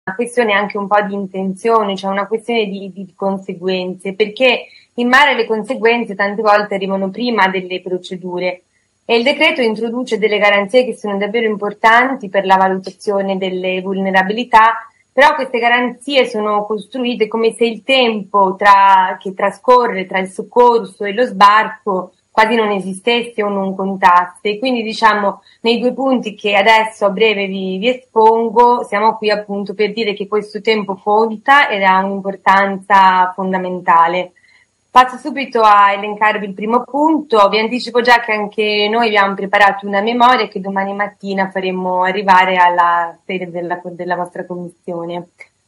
questione anche un po' di intenzione, cioè una questione di conseguenze, perché in mare le conseguenze tante volte arrivano prima delle procedure e il decreto introduce delle garanzie che sono davvero importanti per la valutazione delle vulnerabilità, però queste garanzie sono costruite come se il tempo che trascorre tra il soccorso e lo sbarco quasi non esistesse o non contasse. Quindi diciamo nei due punti che adesso a breve vi espongo siamo qui appunto per dire che questo tempo conta ed ha un'importanza fondamentale. Passo subito a elencarvi il primo punto. Vi anticipo già che anche noi abbiamo preparato una memoria che domani mattina faremo arrivare alla sede della vostra commissione.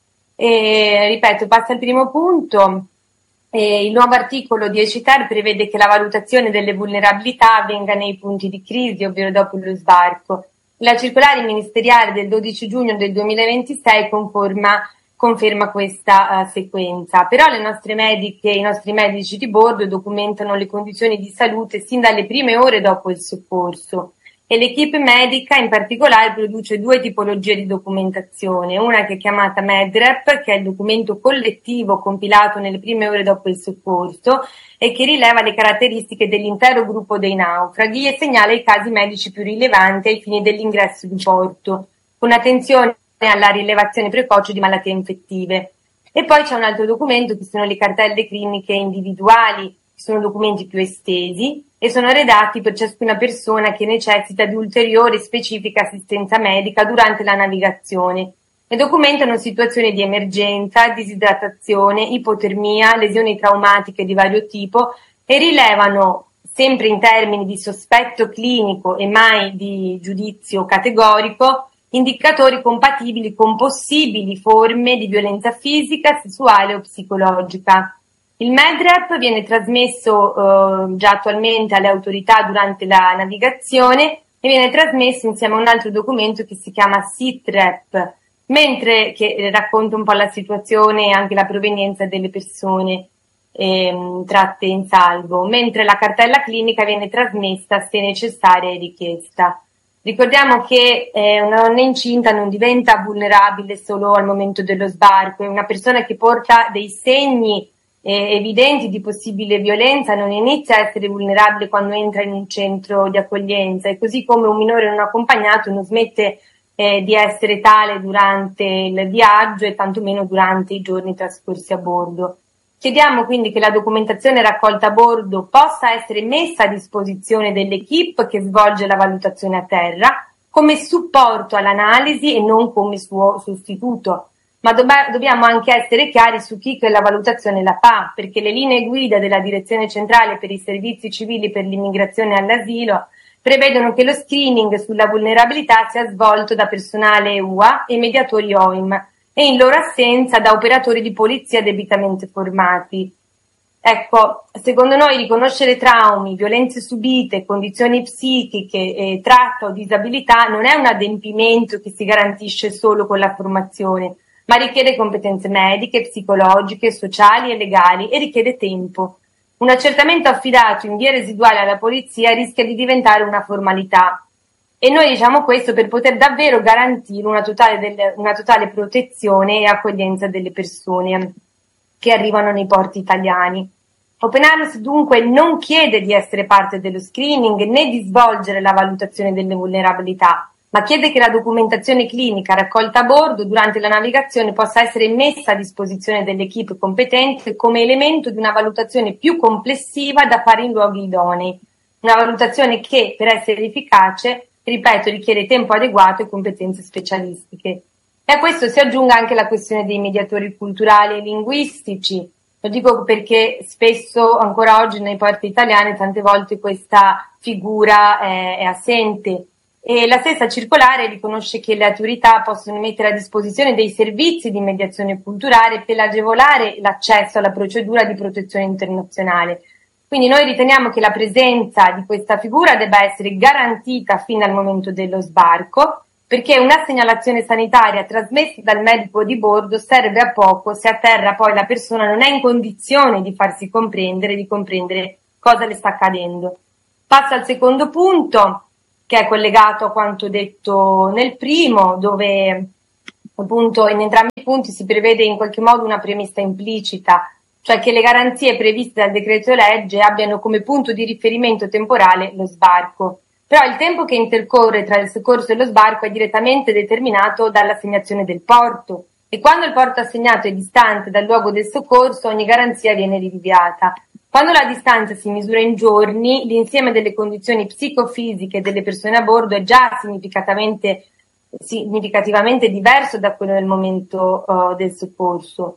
E, ripeto, passo al primo punto. Il nuovo articolo 10-ter prevede che la valutazione delle vulnerabilità avvenga nei punti di crisi, ovvero dopo lo sbarco. La circolare ministeriale del 12 giugno del 2026 conferma questa sequenza. Però le nostre mediche e i nostri medici di bordo documentano le condizioni di salute sin dalle prime ore dopo il soccorso. E l'equipe medica in particolare produce due tipologie di documentazione, una che è chiamata MEDREP, che è il documento collettivo compilato nelle prime ore dopo il soccorso e che rileva le caratteristiche dell'intero gruppo dei naufraghi e segnala i casi medici più rilevanti ai fini dell'ingresso in porto, con attenzione alla rilevazione precoce di malattie infettive. E poi c'è un altro documento che sono le cartelle cliniche individuali, che sono documenti più estesi e sono redatti per ciascuna persona che necessita di ulteriore specifica assistenza medica durante la navigazione e documentano situazioni di emergenza, disidratazione, ipotermia, lesioni traumatiche di vario tipo e rilevano, sempre in termini di sospetto clinico e mai di giudizio categorico, indicatori compatibili con possibili forme di violenza fisica, sessuale o psicologica. Il MEDREP viene trasmesso già attualmente alle autorità durante la navigazione e viene trasmesso insieme a un altro documento che si chiama SITREP, mentre che racconta un po' la situazione e anche la provenienza delle persone tratte in salvo, mentre la cartella clinica viene trasmessa se necessaria e richiesta. Ricordiamo che una donna incinta non diventa vulnerabile solo al momento dello sbarco, è una persona che porta dei segni evidenti di possibile violenza non inizia a essere vulnerabile quando entra in un centro di accoglienza e così come un minore non accompagnato non smette di essere tale durante il viaggio e tantomeno durante i giorni trascorsi a bordo. Chiediamo quindi che la documentazione raccolta a bordo possa essere messa a disposizione dell'equipe che svolge la valutazione a terra come supporto all'analisi e non come suo sostituto. Ma dobbiamo anche essere chiari su chi quella valutazione la fa, perché le linee guida della Direzione Centrale per i Servizi Civili per l'Immigrazione e all'Asilo prevedono che lo screening sulla vulnerabilità sia svolto da personale UA e mediatori OIM e in loro assenza da operatori di polizia debitamente formati. Ecco, secondo noi riconoscere traumi, violenze subite, condizioni psichiche, tratta o disabilità non è un adempimento che si garantisce solo con la formazione, ma richiede competenze mediche, psicologiche, sociali e legali e richiede tempo. Un accertamento affidato in via residuale alla polizia rischia di diventare una formalità. E noi diciamo questo per poter davvero garantire una totale protezione e accoglienza delle persone che arrivano nei porti italiani. Open Arms dunque non chiede di essere parte dello screening né di svolgere la valutazione delle vulnerabilità, ma chiede che la documentazione clinica raccolta a bordo durante la navigazione possa essere messa a disposizione dell'equipe competente come elemento di una valutazione più complessiva da fare in luoghi idonei. Una valutazione che, per essere efficace, ripeto, richiede tempo adeguato e competenze specialistiche. E a questo si aggiunga anche la questione dei mediatori culturali e linguistici. Lo dico perché spesso, ancora oggi, nei porti italiani, tante volte questa figura è assente. E la stessa circolare riconosce che le autorità possono mettere a disposizione dei servizi di mediazione culturale per agevolare l'accesso alla procedura di protezione internazionale. Quindi noi riteniamo che la presenza di questa figura debba essere garantita fino al momento dello sbarco, perché una segnalazione sanitaria trasmessa dal medico di bordo serve a poco se a terra poi la persona non è in condizione di farsi comprendere, di comprendere cosa le sta accadendo. Passo al secondo punto, che è collegato a quanto detto nel primo, dove appunto in entrambi i punti si prevede in qualche modo una premessa implicita, cioè che le garanzie previste dal decreto legge abbiano come punto di riferimento temporale lo sbarco. Però il tempo che intercorre tra il soccorso e lo sbarco è direttamente determinato dall'assegnazione del porto, e quando il porto assegnato è distante dal luogo del soccorso ogni garanzia viene ridicata. Quando la distanza si misura in giorni, l'insieme delle condizioni psicofisiche delle persone a bordo è già significativamente diverso da quello del momento del soccorso.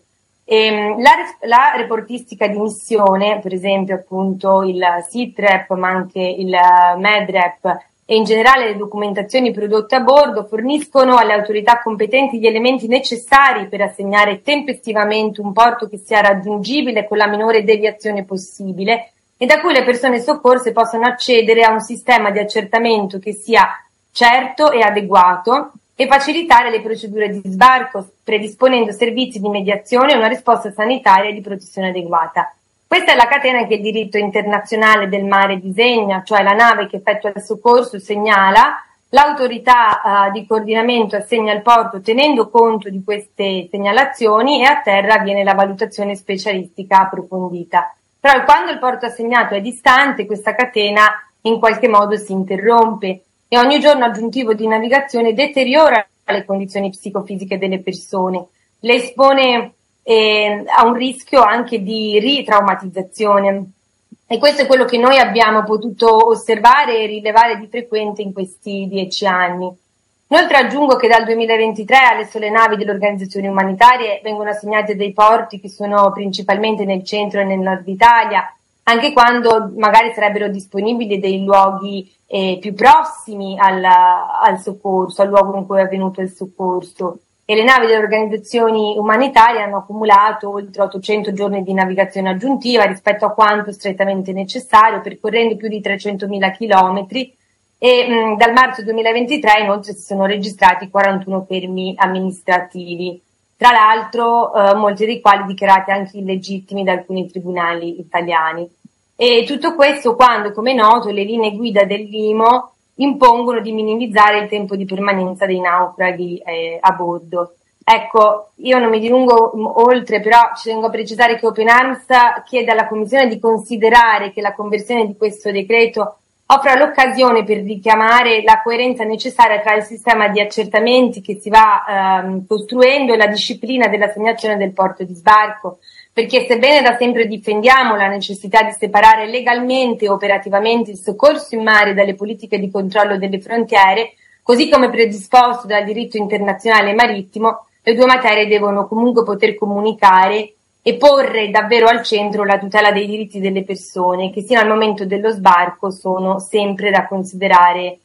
La reportistica di missione, per esempio appunto il SITREP, ma anche il MEDREP e in generale le documentazioni prodotte a bordo, forniscono alle autorità competenti gli elementi necessari per assegnare tempestivamente un porto che sia raggiungibile con la minore deviazione possibile e da cui le persone soccorse possano accedere a un sistema di accertamento che sia certo e adeguato, e facilitare le procedure di sbarco, predisponendo servizi di mediazione e una risposta sanitaria e di protezione adeguata. Questa è la catena che il diritto internazionale del mare disegna, cioè la nave che effettua il soccorso segnala, l'autorità di coordinamento assegna il porto tenendo conto di queste segnalazioni e a terra avviene la valutazione specialistica approfondita. Però quando il porto assegnato è distante, questa catena in qualche modo si interrompe e ogni giorno aggiuntivo di navigazione deteriora le condizioni psicofisiche delle persone, le espone a un rischio anche di ritraumatizzazione. E questo è quello che noi abbiamo potuto osservare e rilevare di frequente in questi 10 anni. Inoltre aggiungo che dal 2023 alle sole navi delle organizzazioni umanitarie vengono assegnati dei porti che sono principalmente nel centro e nel nord Italia, anche quando magari sarebbero disponibili dei luoghi più prossimi al soccorso, al luogo in cui è avvenuto il soccorso. E le navi delle organizzazioni umanitarie hanno accumulato oltre 800 giorni di navigazione aggiuntiva rispetto a quanto strettamente necessario, percorrendo più di 300.000 chilometri e dal marzo 2023 inoltre si sono registrati 41 fermi amministrativi, tra l'altro molti dei quali dichiarati anche illegittimi da alcuni tribunali italiani. E tutto questo quando, come è noto, le linee guida dell'IMO impongono di minimizzare il tempo di permanenza dei naufraghi a bordo. Ecco, io non mi dilungo oltre, però ci tengo a precisare che Open Arms chiede alla Commissione di considerare che la conversione di questo decreto offra l'occasione per richiamare la coerenza necessaria tra il sistema di accertamenti che si va costruendo e la disciplina dell'assegnazione del porto di sbarco, perché sebbene da sempre difendiamo la necessità di separare legalmente e operativamente il soccorso in mare dalle politiche di controllo delle frontiere, così come predisposto dal diritto internazionale marittimo, le due materie devono comunque poter comunicare e porre davvero al centro la tutela dei diritti delle persone che sino al momento dello sbarco sono sempre da considerare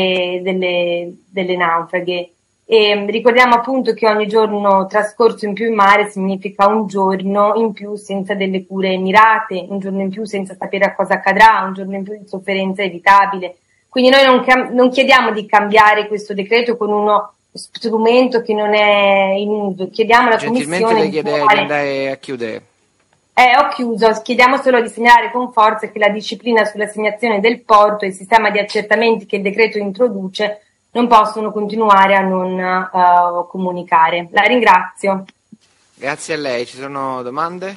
delle naufraghe. E ricordiamo appunto che ogni giorno trascorso in più in mare significa un giorno in più senza delle cure mirate, un giorno in più senza sapere a cosa accadrà, un giorno in più di sofferenza evitabile. Quindi noi non chiediamo di cambiare questo decreto con uno strumento che non è in uso, chiediamo alla Gentilmente Commissione le chiederei di andare a chiudere. Ho chiuso, chiediamo solo di segnalare con forza che la disciplina sull'assegnazione del porto e il sistema di accertamenti che il decreto introduce non possono continuare a non comunicare. La ringrazio. Grazie a lei. Ci sono domande?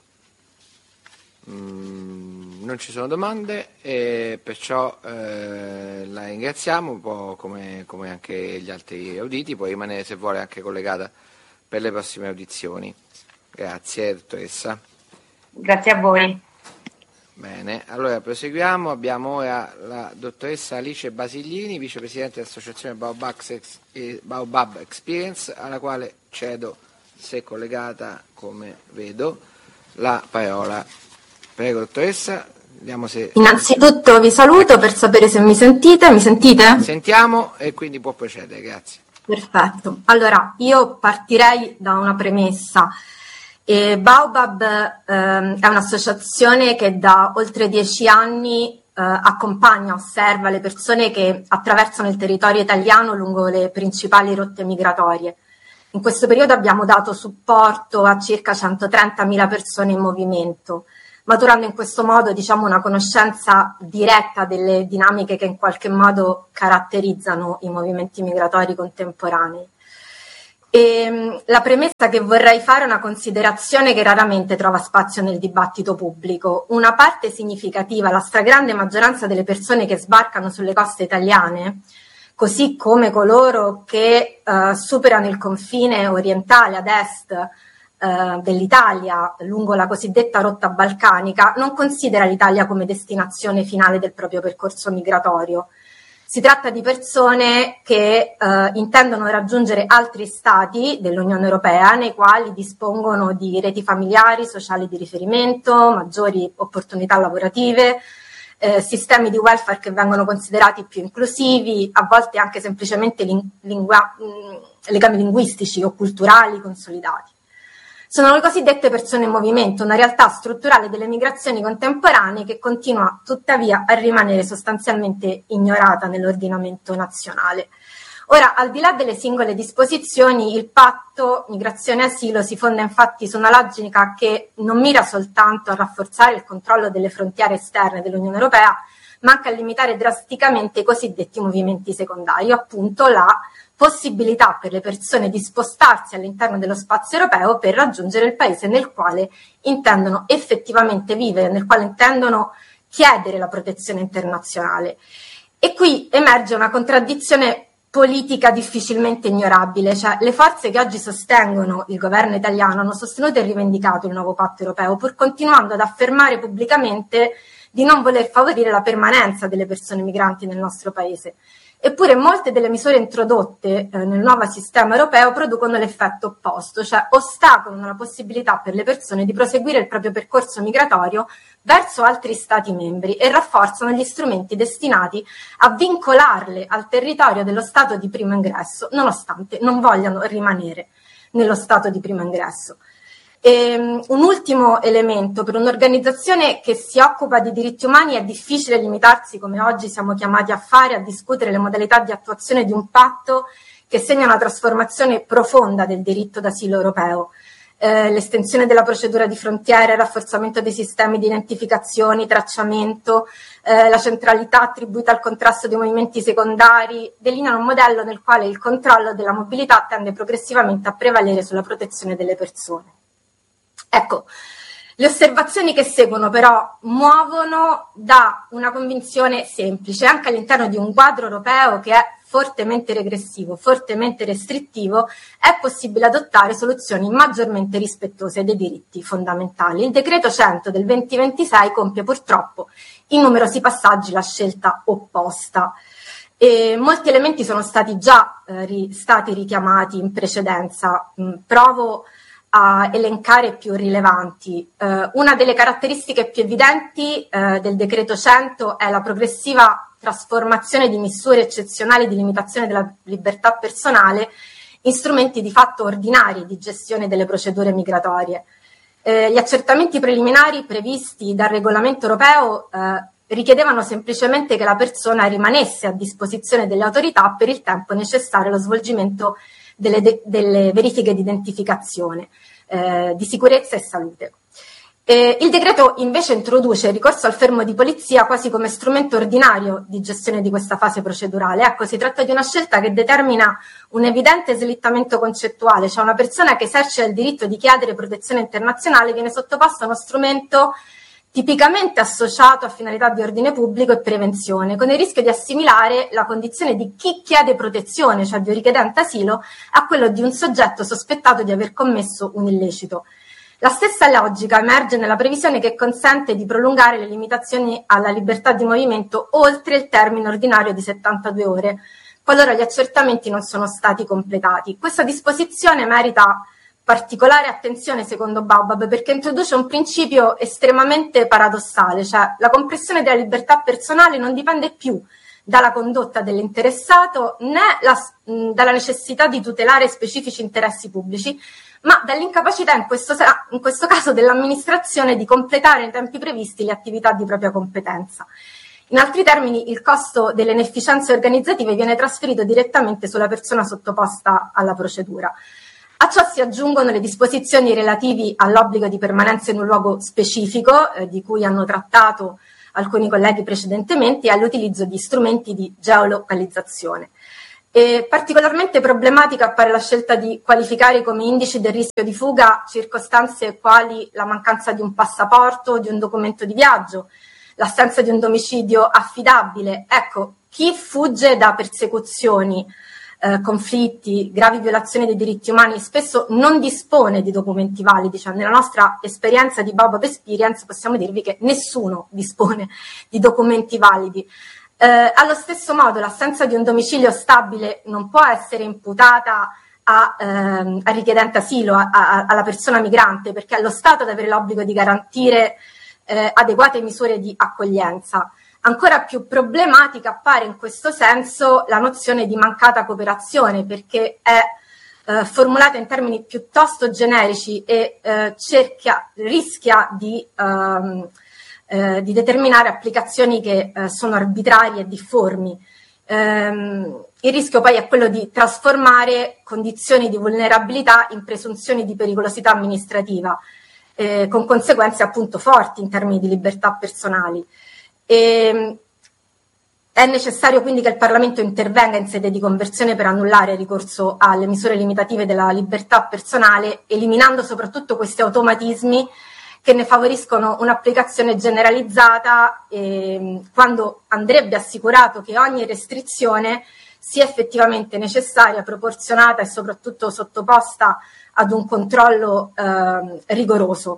Non ci sono domande e perciò la ringraziamo, un po' come anche gli altri auditi, può rimanere se vuole anche collegata per le prossime audizioni. Grazie dottoressa. Grazie a voi. Bene, allora proseguiamo. Abbiamo ora la dottoressa Alice Basiglini, vicepresidente dell'associazione Baobab Experience, alla quale cedo, se collegata come vedo, la parola. Prego dottoressa. Vediamo se... Innanzitutto vi saluto per sapere se mi sentite. Mi sentite? Sentiamo e quindi può procedere, grazie. Perfetto. Allora, io partirei da una premessa. Baobab è un'associazione che da oltre 10 anni accompagna, osserva le persone che attraversano il territorio italiano lungo le principali rotte migratorie. In questo periodo abbiamo dato supporto a circa 130.000 persone in movimento, maturando in questo modo, una conoscenza diretta delle dinamiche che in qualche modo caratterizzano i movimenti migratori contemporanei. La premessa che vorrei fare è una considerazione che raramente trova spazio nel dibattito pubblico. Una parte significativa, la stragrande maggioranza delle persone che sbarcano sulle coste italiane, così come coloro che superano il confine orientale ad est dell'Italia lungo la cosiddetta rotta balcanica, non considera l'Italia come destinazione finale del proprio percorso migratorio. Si tratta di persone che intendono raggiungere altri stati dell'Unione Europea nei quali dispongono di reti familiari, sociali di riferimento, maggiori opportunità lavorative, sistemi di welfare che vengono considerati più inclusivi, a volte anche semplicemente legami linguistici o culturali consolidati. Sono le cosiddette persone in movimento, una realtà strutturale delle migrazioni contemporanee che continua tuttavia a rimanere sostanzialmente ignorata nell'ordinamento nazionale. Ora, al di là delle singole disposizioni, il patto migrazione e asilo si fonda infatti su una logica che non mira soltanto a rafforzare il controllo delle frontiere esterne dell'Unione Europea, ma anche a limitare drasticamente i cosiddetti movimenti secondari, appunto la possibilità per le persone di spostarsi all'interno dello spazio europeo per raggiungere il paese nel quale intendono effettivamente vivere, nel quale intendono chiedere la protezione internazionale. E qui emerge una contraddizione politica difficilmente ignorabile, cioè le forze che oggi sostengono il governo italiano hanno sostenuto e rivendicato il nuovo patto europeo, pur continuando ad affermare pubblicamente di non voler favorire la permanenza delle persone migranti nel nostro paese. Eppure molte delle misure introdotte nel nuovo sistema europeo producono l'effetto opposto, cioè ostacolano la possibilità per le persone di proseguire il proprio percorso migratorio verso altri Stati membri e rafforzano gli strumenti destinati a vincolarle al territorio dello Stato di primo ingresso, nonostante non vogliano rimanere nello Stato di primo ingresso. Un ultimo elemento: per un'organizzazione che si occupa di diritti umani è difficile limitarsi, come oggi siamo chiamati a fare, a discutere le modalità di attuazione di un patto che segna una trasformazione profonda del diritto d'asilo europeo. L'estensione della procedura di frontiera, il rafforzamento dei sistemi di identificazione, tracciamento, la centralità attribuita al contrasto dei movimenti secondari delineano un modello nel quale il controllo della mobilità tende progressivamente a prevalere sulla protezione delle persone. Ecco, le osservazioni che seguono però muovono da una convinzione semplice: anche all'interno di un quadro europeo che è fortemente regressivo, fortemente restrittivo, è possibile adottare soluzioni maggiormente rispettose dei diritti fondamentali. Il decreto 100 del 2026 compie purtroppo in numerosi passaggi la scelta opposta. Molti elementi sono stati già stati richiamati in precedenza. Provo a elencare più rilevanti. Una delle caratteristiche più evidenti del decreto 100 è la progressiva trasformazione di misure eccezionali di limitazione della libertà personale in strumenti di fatto ordinari di gestione delle procedure migratorie. Gli accertamenti preliminari previsti dal regolamento europeo richiedevano semplicemente che la persona rimanesse a disposizione delle autorità per il tempo necessario allo svolgimento delle verifiche di identificazione, di sicurezza e salute. Il decreto invece introduce il ricorso al fermo di polizia quasi come strumento ordinario di gestione di questa fase procedurale. Ecco, si tratta di una scelta che determina un evidente slittamento concettuale, cioè una persona che esercita il diritto di chiedere protezione internazionale viene sottoposta a uno strumento tipicamente associato a finalità di ordine pubblico e prevenzione, con il rischio di assimilare la condizione di chi chiede protezione, cioè di un richiedente asilo, a quello di un soggetto sospettato di aver commesso un illecito. La stessa logica emerge nella previsione che consente di prolungare le limitazioni alla libertà di movimento oltre il termine ordinario di 72 ore, qualora gli accertamenti non sono stati completati. Questa disposizione merita particolare attenzione secondo Baobab perché introduce un principio estremamente paradossale, cioè la compressione della libertà personale non dipende più dalla condotta dell'interessato né dalla necessità di tutelare specifici interessi pubblici, ma dall'incapacità in questo caso dell'amministrazione di completare in tempi previsti le attività di propria competenza. In altri termini, il costo delle inefficienze organizzative viene trasferito direttamente sulla persona sottoposta alla procedura. A ciò si aggiungono le disposizioni relativi all'obbligo di permanenza in un luogo specifico, di cui hanno trattato alcuni colleghi precedentemente, e all'utilizzo di strumenti di geolocalizzazione. E particolarmente problematica appare la scelta di qualificare come indici del rischio di fuga circostanze quali la mancanza di un passaporto o di un documento di viaggio, l'assenza di un domicilio affidabile. Ecco, chi fugge da persecuzioni, conflitti, gravi violazioni dei diritti umani spesso non dispone di documenti validi. Cioè, nella nostra esperienza di Baobab Experience possiamo dirvi che nessuno dispone di documenti validi. Allo stesso modo l'assenza di un domicilio stabile non può essere imputata al richiedente asilo, alla persona migrante, perché è lo Stato ad avere l'obbligo di garantire adeguate misure di accoglienza. Ancora più problematica appare in questo senso la nozione di mancata cooperazione, perché è formulata in termini piuttosto generici e rischia di determinare applicazioni che sono arbitrarie e difformi. Il rischio poi è quello di trasformare condizioni di vulnerabilità in presunzioni di pericolosità amministrativa, con conseguenze appunto forti in termini di libertà personali. È necessario quindi che il Parlamento intervenga in sede di conversione per annullare il ricorso alle misure limitative della libertà personale, eliminando soprattutto questi automatismi che ne favoriscono un'applicazione generalizzata, quando andrebbe assicurato che ogni restrizione sia effettivamente necessaria, proporzionata e soprattutto sottoposta ad un controllo rigoroso.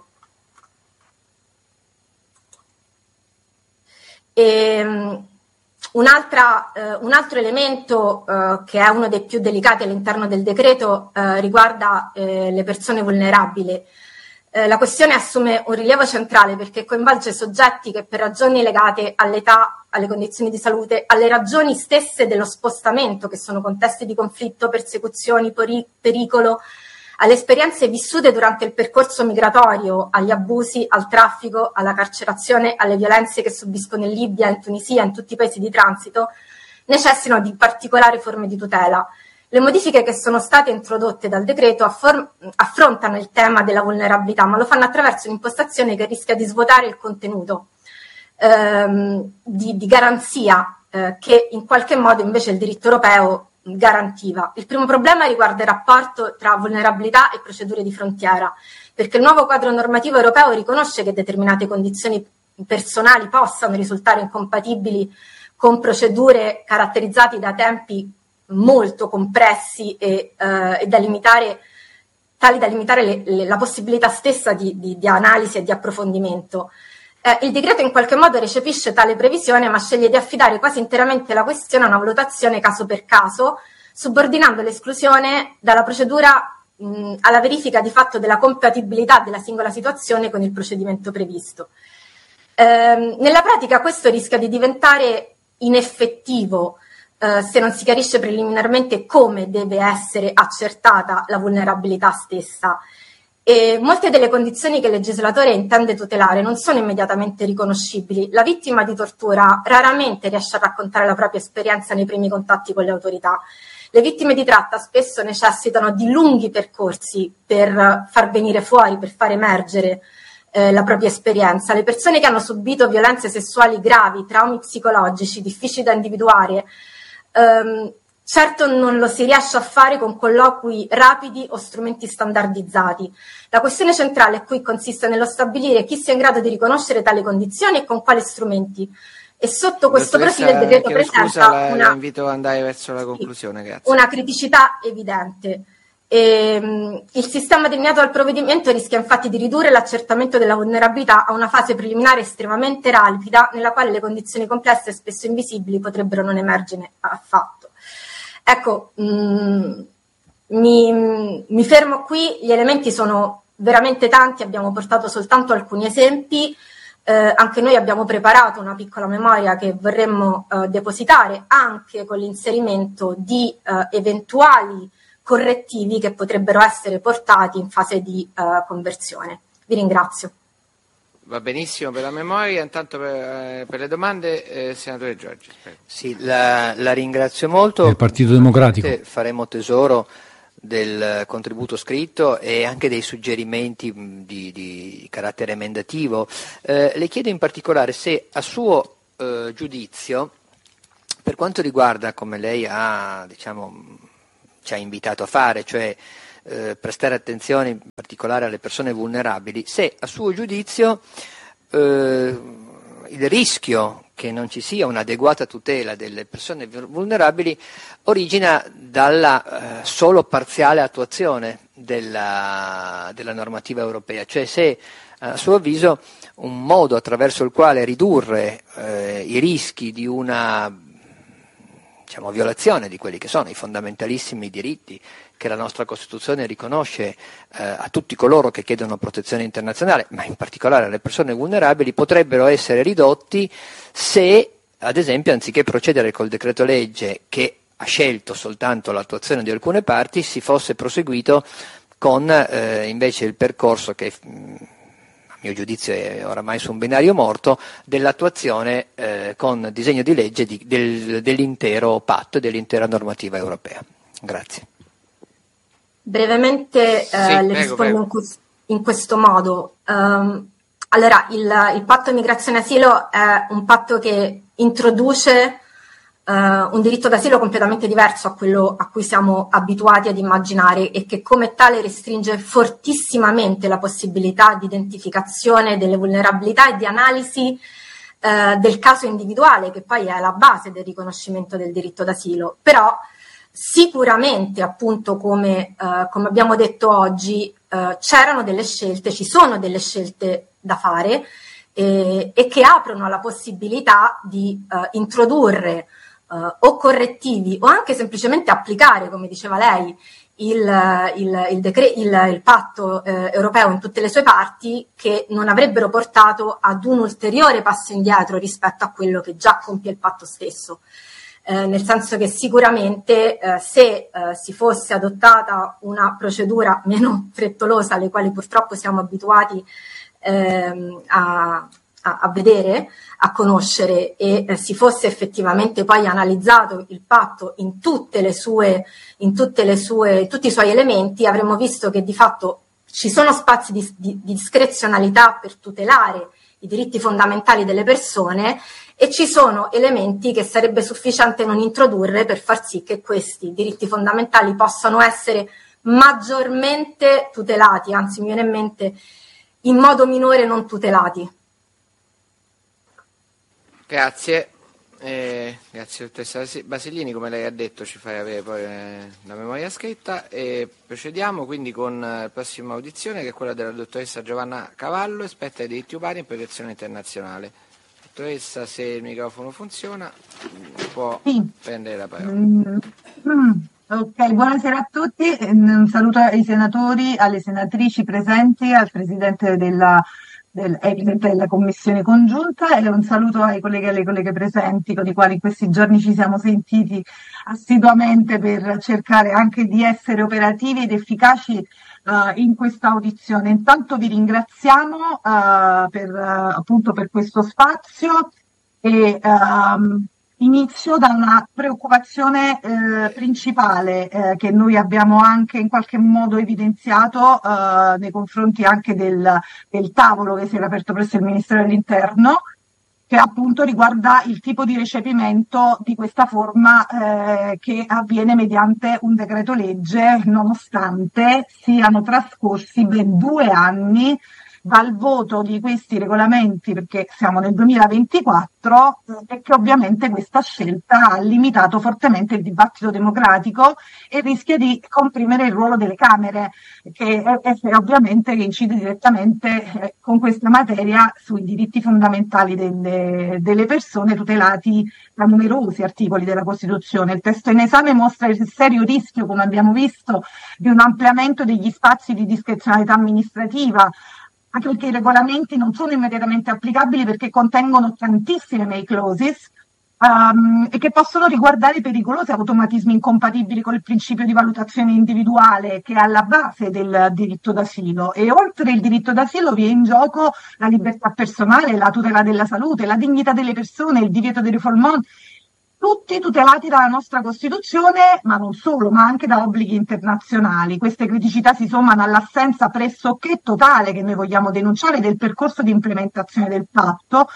Un altro elemento che è uno dei più delicati all'interno del decreto riguarda le persone vulnerabili. La questione assume un rilievo centrale perché coinvolge soggetti che per ragioni legate all'età, alle condizioni di salute, alle ragioni stesse dello spostamento, che sono contesti di conflitto, persecuzioni, pericolo, alle esperienze vissute durante il percorso migratorio, agli abusi, al traffico, alla carcerazione, alle violenze che subiscono in Libia, in Tunisia, in tutti i paesi di transito, necessitano di particolari forme di tutela. Le modifiche che sono state introdotte dal decreto affrontano il tema della vulnerabilità, ma lo fanno attraverso un'impostazione che rischia di svuotare il contenuto di garanzia che in qualche modo invece il diritto europeo garantiva. Il primo problema riguarda il rapporto tra vulnerabilità e procedure di frontiera, perché il nuovo quadro normativo europeo riconosce che determinate condizioni personali possano risultare incompatibili con procedure caratterizzate da tempi molto compressi e tali da limitare la possibilità stessa di analisi e di approfondimento. Il decreto in qualche modo recepisce tale previsione, ma sceglie di affidare quasi interamente la questione a una valutazione caso per caso, subordinando l'esclusione dalla procedura alla verifica di fatto della compatibilità della singola situazione con il procedimento previsto. Nella pratica questo rischia di diventare ineffettivo se non si chiarisce preliminarmente come deve essere accertata la vulnerabilità stessa. E molte delle condizioni che il legislatore intende tutelare non sono immediatamente riconoscibili. La vittima di tortura raramente riesce a raccontare la propria esperienza nei primi contatti con le autorità. Le vittime di tratta spesso necessitano di lunghi percorsi per far venire fuori, per far emergere la propria esperienza. Le persone che hanno subito violenze sessuali gravi, traumi psicologici difficili da individuare, certo non lo si riesce a fare con colloqui rapidi o strumenti standardizzati. La questione centrale qui consiste nello stabilire chi sia in grado di riconoscere tali condizioni e con quali strumenti. E sotto questo profilo il decreto presenta invito ad andare verso la conclusione, grazie. Una criticità evidente. Il sistema delineato dal provvedimento rischia infatti di ridurre l'accertamento della vulnerabilità a una fase preliminare estremamente rapida, nella quale le condizioni complesse e spesso invisibili potrebbero non emergere affatto. Ecco, mi fermo qui, gli elementi sono veramente tanti, abbiamo portato soltanto alcuni esempi, anche noi abbiamo preparato una piccola memoria che vorremmo depositare anche con l'inserimento di eventuali correttivi che potrebbero essere portati in fase di conversione. Vi ringrazio. Va benissimo per la memoria, intanto per le domande, senatore Giorgi. Sì, la ringrazio molto. Il Partito Democratico. Faremo tesoro del contributo scritto e anche dei suggerimenti di carattere emendativo. Le chiedo in particolare se a suo giudizio Per quanto riguarda, come lei ci ha invitato a fare, cioè prestare attenzione in particolare alle persone vulnerabili, se a suo giudizio il rischio che non ci sia un'adeguata tutela delle persone vulnerabili origina dalla solo parziale attuazione della normativa europea, cioè se a suo avviso un modo attraverso il quale ridurre i rischi di una violazione di quelli che sono i fondamentalissimi diritti che la nostra Costituzione riconosce a tutti coloro che chiedono protezione internazionale, ma in particolare alle persone vulnerabili, potrebbero essere ridotti se, ad esempio, anziché procedere col decreto legge che ha scelto soltanto l'attuazione di alcune parti, si fosse proseguito con invece il percorso che a mio giudizio è oramai su un binario morto, dell'attuazione con disegno di legge dell'intero patto e dell'intera normativa europea. Grazie. Brevemente le rispondo in questo modo. Allora, il patto migrazione e asilo è un patto che introduce un diritto d'asilo completamente diverso a quello a cui siamo abituati ad immaginare e che come tale restringe fortissimamente la possibilità di identificazione delle vulnerabilità e di analisi del caso individuale, che poi è la base del riconoscimento del diritto d'asilo. Però sicuramente, appunto, come abbiamo detto oggi, c'erano delle scelte, ci sono delle scelte da fare e che aprono alla possibilità di introdurre o correttivi o anche semplicemente applicare, come diceva lei, il patto europeo in tutte le sue parti, che non avrebbero portato ad un ulteriore passo indietro rispetto a quello che già compie il patto stesso. Nel senso che sicuramente se si fosse adottata una procedura meno frettolosa, alle quali purtroppo siamo abituati a vedere, a conoscere, e si fosse effettivamente poi analizzato il patto in tutti i suoi elementi, avremmo visto che di fatto ci sono spazi di discrezionalità per tutelare i diritti fondamentali delle persone e ci sono elementi che sarebbe sufficiente non introdurre per far sì che questi diritti fondamentali possano essere maggiormente tutelati, anzi mi viene in mente in modo minore non tutelati. Grazie. Grazie dottoressa Basillini, come lei ha detto ci fai avere poi la memoria scritta e procediamo quindi con la prossima audizione, che è quella della dottoressa Giovanna Cavallo, esperta dei diritti umani e protezione internazionale. Dottoressa, se il microfono funziona può prendere la parola. Ok, buonasera a tutti, un saluto ai senatori, alle senatrici presenti, al presidente della Commissione congiunta e un saluto ai colleghi e alle colleghe presenti, con i quali in questi giorni ci siamo sentiti assiduamente per cercare anche di essere operativi ed efficaci in questa audizione. Intanto vi ringraziamo per questo spazio e inizio da una preoccupazione principale che noi abbiamo anche in qualche modo evidenziato nei confronti anche del tavolo che si era aperto presso il Ministero dell'Interno, che appunto riguarda il tipo di recepimento di questa forma che avviene mediante un decreto legge, nonostante siano trascorsi ben 2 anni dal voto di questi regolamenti, perché siamo nel 2024 e che ovviamente questa scelta ha limitato fortemente il dibattito democratico e rischia di comprimere il ruolo delle Camere, che ovviamente incide direttamente con questa materia sui diritti fondamentali delle persone tutelati da numerosi articoli della Costituzione. Il testo in esame mostra il serio rischio, come abbiamo visto, di un ampliamento degli spazi di discrezionalità amministrativa, anche perché i regolamenti non sono immediatamente applicabili perché contengono tantissime may clauses e che possono riguardare pericolosi automatismi incompatibili con il principio di valutazione individuale che è alla base del diritto d'asilo. E oltre il diritto d'asilo vi è in gioco la libertà personale, la tutela della salute, la dignità delle persone, il divieto di refoulement, tutti tutelati dalla nostra Costituzione, ma non solo, ma anche da obblighi internazionali. Queste criticità si sommano all'assenza pressoché totale, che noi vogliamo denunciare, del percorso di implementazione del patto,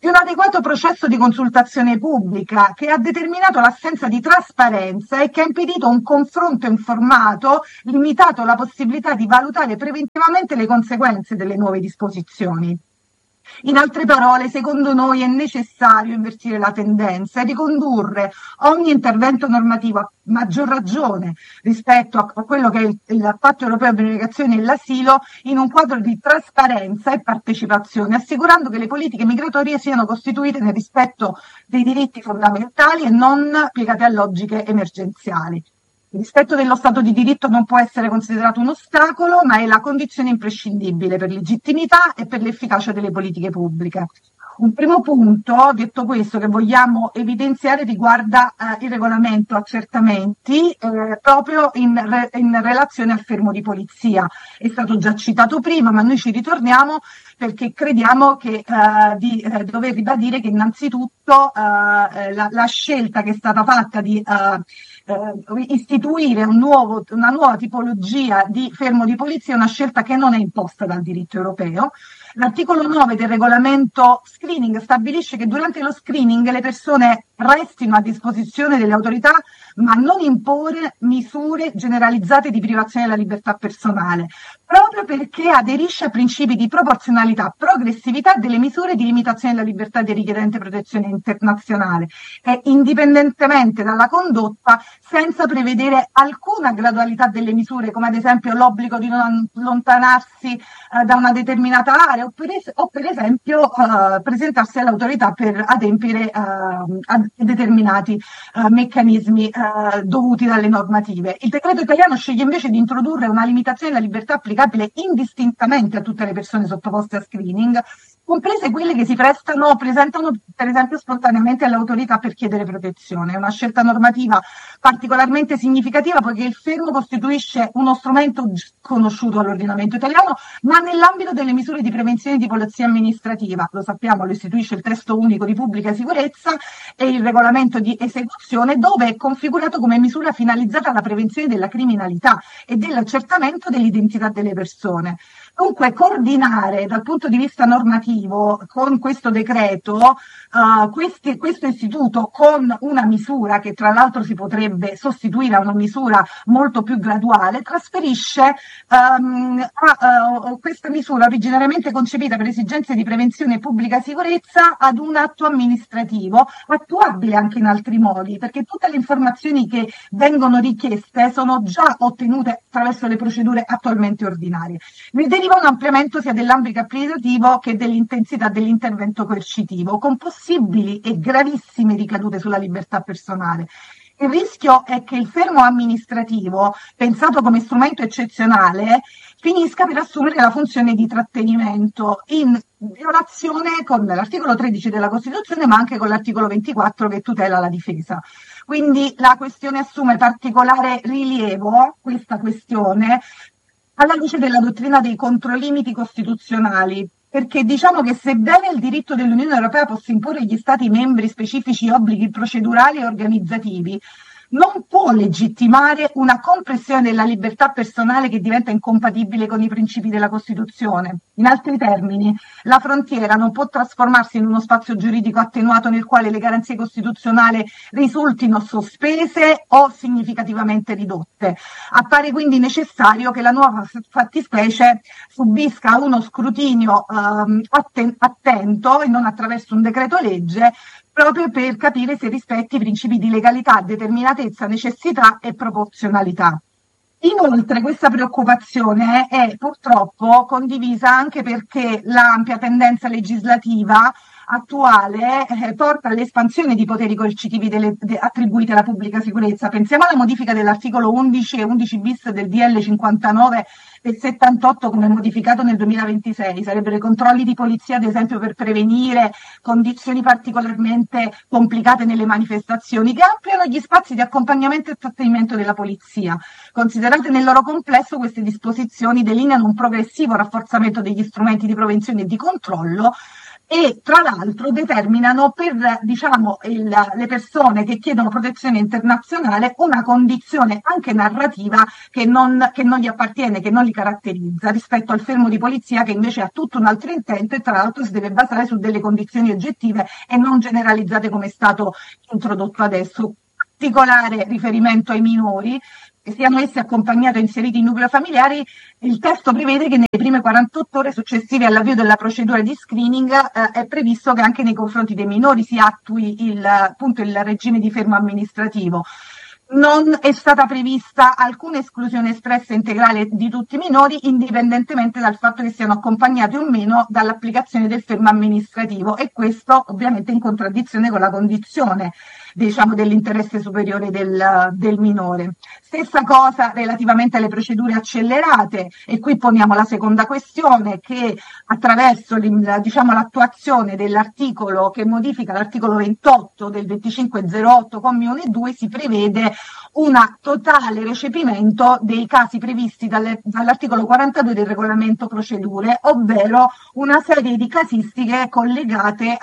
di un adeguato processo di consultazione pubblica che ha determinato l'assenza di trasparenza e che ha impedito un confronto informato, limitato la possibilità di valutare preventivamente le conseguenze delle nuove disposizioni. In altre parole, secondo noi è necessario invertire la tendenza e ricondurre ogni intervento normativo, a maggior ragione rispetto a quello che è il Patto Europeo per l'Immigrazione e l'Asilo, in un quadro di trasparenza e partecipazione, assicurando che le politiche migratorie siano costituite nel rispetto dei diritti fondamentali e non piegate a logiche emergenziali. Il rispetto dello Stato di diritto non può essere considerato un ostacolo, ma è la condizione imprescindibile per legittimità e per l'efficacia delle politiche pubbliche. Un primo punto, detto questo, che vogliamo evidenziare riguarda il regolamento accertamenti proprio in relazione al fermo di polizia. È stato già citato prima, ma noi ci ritorniamo perché crediamo che di dover ribadire che innanzitutto la scelta che è stata fatta di istituire una nuova tipologia di fermo di polizia è una scelta che non è imposta dal diritto europeo. L'articolo 9 del regolamento screening stabilisce che durante lo screening le persone restino a disposizione delle autorità, ma non imporre misure generalizzate di privazione della libertà personale, proprio perché aderisce a principi di proporzionalità, progressività delle misure di limitazione della libertà del richiedente protezione internazionale e indipendentemente dalla condotta, senza prevedere alcuna gradualità delle misure, come ad esempio l'obbligo di non allontanarsi da una determinata area o per esempio presentarsi all'autorità per adempiere a determinati meccanismi dovuti dalle normative. Il decreto italiano sceglie invece di introdurre una limitazione della libertà applicabile indistintamente a tutte le persone sottoposte a screening, comprese quelle che presentano per esempio spontaneamente all'autorità per chiedere protezione. È una scelta normativa particolarmente significativa poiché il fermo costituisce uno strumento conosciuto all'ordinamento italiano, ma nell'ambito delle misure di prevenzione di polizia amministrativa, lo sappiamo, lo istituisce il testo unico di pubblica sicurezza e il regolamento di esecuzione, dove è configurato come misura finalizzata alla prevenzione della criminalità e dell'accertamento dell'identità delle persone. Dunque, coordinare dal punto di vista normativo con questo decreto questo istituto con una misura che tra l'altro si potrebbe sostituire a una misura molto più graduale, trasferisce questa misura originariamente concepita per esigenze di prevenzione e pubblica sicurezza ad un atto amministrativo attuabile anche in altri modi, perché tutte le informazioni che vengono richieste sono già ottenute attraverso le procedure attualmente ordinarie. Ne deriva un ampliamento sia dell'ambito applicativo che dell'intensità dell'intervento coercitivo, con possibili e gravissime ricadute sulla libertà personale. Il rischio è che il fermo amministrativo, pensato come strumento eccezionale, finisca per assumere la funzione di trattenimento in violazione con l'articolo 13 della Costituzione, ma anche con l'articolo 24 che tutela la difesa. Quindi la questione assume particolare rilievo, questa questione, alla luce della dottrina dei controlimiti costituzionali, perché diciamo che sebbene il diritto dell'Unione Europea possa imporre agli Stati membri specifici obblighi procedurali e organizzativi, non può legittimare una compressione della libertà personale che diventa incompatibile con i principi della Costituzione. In altri termini, la frontiera non può trasformarsi in uno spazio giuridico attenuato nel quale le garanzie costituzionali risultino sospese o significativamente ridotte. Appare quindi necessario che la nuova fattispecie subisca uno scrutinio attento e non attraverso un decreto legge, proprio per capire se rispetti i principi di legalità, determinatezza, necessità e proporzionalità. Inoltre questa preoccupazione è purtroppo condivisa anche perché l'ampia tendenza legislativa attuale porta all'espansione di poteri coercitivi attribuiti alla pubblica sicurezza. Pensiamo alla modifica dell'articolo 11 e 11 bis del DL 59 del 78 come modificato nel 2026. Sarebbero i controlli di polizia, ad esempio, per prevenire condizioni particolarmente complicate nelle manifestazioni, che ampliano gli spazi di accompagnamento e trattenimento della polizia. Considerate nel loro complesso, queste disposizioni delineano un progressivo rafforzamento degli strumenti di prevenzione e di controllo, e tra l'altro determinano per le persone che chiedono protezione internazionale una condizione anche narrativa che non gli appartiene, che non li caratterizza rispetto al fermo di polizia, che invece ha tutto un altro intento e tra l'altro si deve basare su delle condizioni oggettive e non generalizzate come è stato introdotto adesso. Particolare riferimento ai minori, che siano essi accompagnati o inseriti in nucleo familiari. Il testo prevede che nelle prime 48 ore successive all'avvio della procedura di screening è previsto che anche nei confronti dei minori si attui il regime di fermo amministrativo. Non è stata prevista alcuna esclusione espressa e integrale di tutti i minori, indipendentemente dal fatto che siano accompagnati o meno dall'applicazione del fermo amministrativo, e questo ovviamente in contraddizione con la condizione dell'interesse superiore del minore. Stessa cosa relativamente alle procedure accelerate, e qui poniamo la seconda questione, che attraverso l'attuazione dell'articolo che modifica l'articolo 28 del 2508 commi 1 e 2 si prevede un totale recepimento dei casi previsti dall'articolo 42 del regolamento procedure, ovvero una serie di casistiche collegate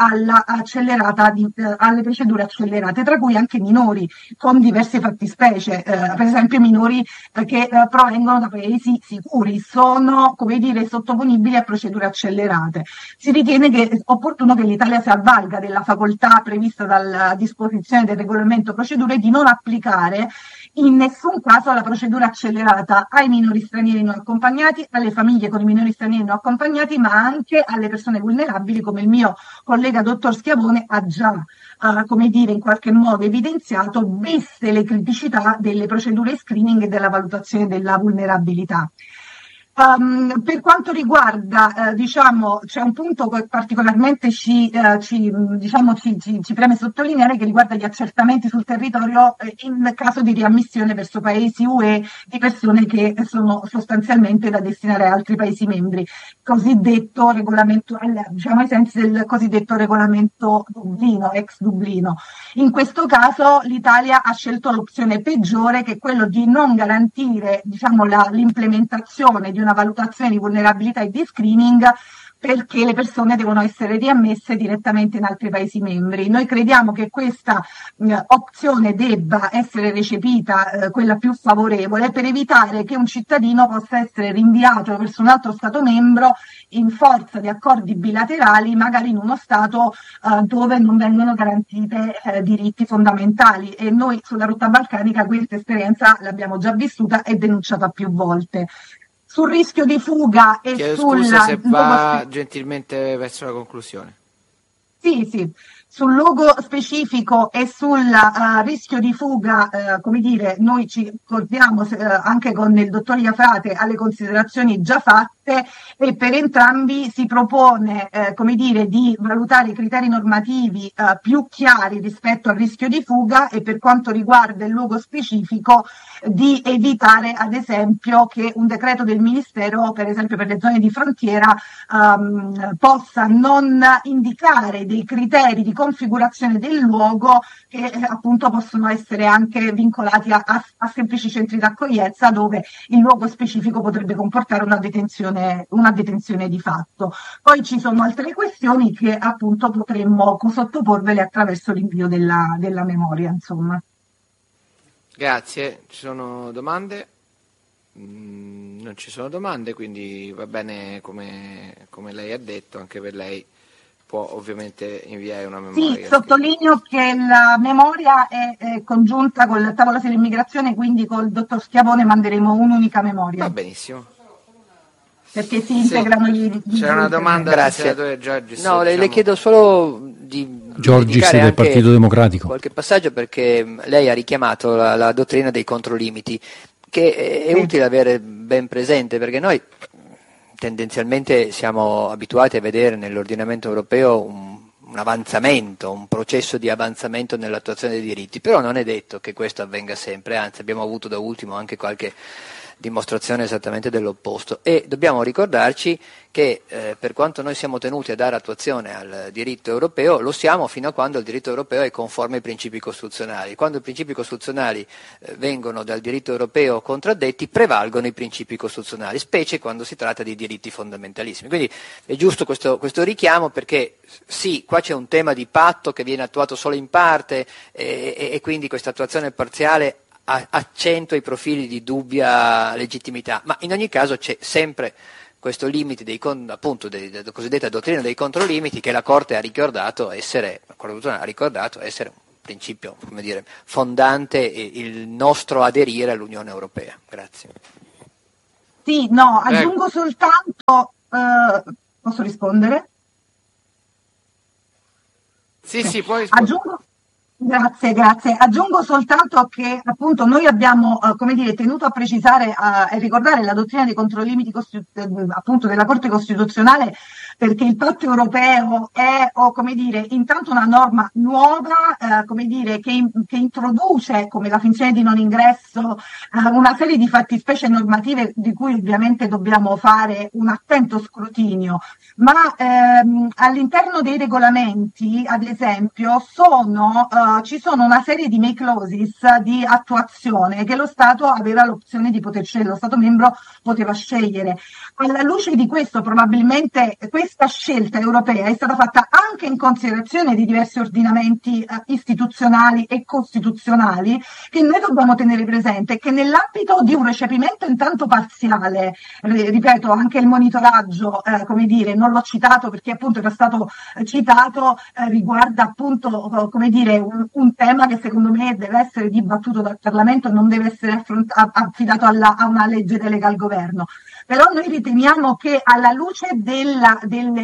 alle procedure accelerate, tra cui anche minori con diverse fattispecie, per esempio minori che provengono da paesi sicuri sono sottoponibili a procedure accelerate. Si ritiene che è opportuno che l'Italia si avvalga della facoltà prevista dalla disposizione del regolamento procedure di non applicare in nessun caso la procedura accelerata ai minori stranieri non accompagnati, alle famiglie con i minori stranieri non accompagnati, ma anche alle persone vulnerabili, come il mio collega dottor Schiavone ha già in qualche modo evidenziato, viste le criticità delle procedure screening e della valutazione della vulnerabilità. Per quanto riguarda, c'è un punto che particolarmente ci preme sottolineare, che riguarda gli accertamenti sul territorio in caso di riammissione verso paesi UE di persone che sono sostanzialmente da destinare a altri paesi membri, cosiddetto regolamento, ai sensi del cosiddetto regolamento Dublino, ex Dublino. In questo caso l'Italia ha scelto l'opzione peggiore, che è quello di non garantire l'implementazione di una valutazione di vulnerabilità e di screening, perché le persone devono essere riammesse direttamente in altri paesi membri. Noi crediamo che questa opzione debba essere recepita, quella più favorevole, per evitare che un cittadino possa essere rinviato verso un altro Stato membro in forza di accordi bilaterali, magari in uno Stato dove non vengono garantite diritti fondamentali. E noi sulla rotta balcanica questa esperienza l'abbiamo già vissuta e denunciata più volte. Sul rischio di fuga e scusa se va gentilmente verso la conclusione. Sì. Sul luogo specifico e sul rischio di fuga, noi ci accordiamo anche con il dottor Iafrate alle considerazioni già fatte, e per entrambi si propone di valutare i criteri normativi più chiari rispetto al rischio di fuga, e per quanto riguarda il luogo specifico di evitare ad esempio che un decreto del Ministero, per esempio per le zone di frontiera, possa non indicare dei criteri di configurazione del luogo che appunto possono essere anche vincolati a semplici centri d'accoglienza, dove il luogo specifico potrebbe comportare una detenzione di fatto. Poi ci sono altre questioni che appunto potremmo sottoporvele attraverso l'invio della memoria, insomma. Grazie. Ci sono domande? Non ci sono domande, quindi va bene come lei ha detto, anche per lei può ovviamente inviare una memoria. Sì, sottolineo che la memoria è congiunta con il tavolo sull'immigrazione, quindi col dottor Schiavone manderemo un'unica memoria. Va benissimo. Perché si integrano gli C'è una domanda del senatore Giorgis. No, le chiedo solo di Giorgis del Partito Democratico. Qualche passaggio, perché lei ha richiamato la dottrina dei controlimiti, che è utile avere ben presente, perché noi tendenzialmente siamo abituati a vedere nell'ordinamento europeo un avanzamento, un processo di avanzamento nell'attuazione dei diritti, però non è detto che questo avvenga sempre, anzi abbiamo avuto da ultimo anche qualche dimostrazione esattamente dell'opposto. E dobbiamo ricordarci che per quanto noi siamo tenuti a dare attuazione al diritto europeo, lo siamo fino a quando il diritto europeo è conforme ai principi costituzionali. Quando i principi costituzionali vengono dal diritto europeo contraddetti, prevalgono i principi costituzionali, specie quando si tratta di diritti fondamentalissimi. Quindi è giusto questo richiamo, perché sì, qua c'è un tema di patto che viene attuato solo in parte e quindi questa attuazione parziale accentua i profili di dubbia legittimità, ma in ogni caso c'è sempre questo limite della cosiddetta dottrina dei controlimiti, che la Corte ha ricordato essere un principio, fondante il nostro aderire all'Unione Europea. Grazie. Sì, no, aggiungo soltanto, posso rispondere? Sì, puoi rispondere. Grazie. Aggiungo soltanto che appunto noi abbiamo tenuto a precisare e ricordare la dottrina dei controlimiti appunto della Corte Costituzionale, perché il patto europeo è intanto una norma nuova che introduce, come la finzione di non ingresso, una serie di fattispecie normative di cui ovviamente dobbiamo fare un attento scrutinio, ma all'interno dei regolamenti, ad esempio, ci sono una serie di may clauses di attuazione che lo Stato aveva l'opzione di poter scegliere, lo Stato membro poteva scegliere. Alla luce di questo, probabilmente questa scelta europea è stata fatta anche in considerazione di diversi ordinamenti istituzionali e costituzionali, che noi dobbiamo tenere presente, che nell'ambito di un recepimento intanto parziale, ripeto, anche il monitoraggio, non l'ho citato perché appunto era stato citato, riguarda appunto un tema che secondo me deve essere dibattuto dal Parlamento e non deve essere affidato a una legge delega al governo. Però noi riteniamo che alla luce delle